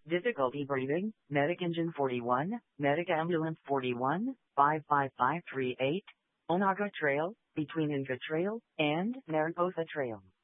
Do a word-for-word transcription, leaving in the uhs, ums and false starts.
Difficulty breathing, Medic Engine forty-one, Medic Ambulance forty-one, five five five three eight, Onaga Trail, between Inca Trail and Mariposa Trail.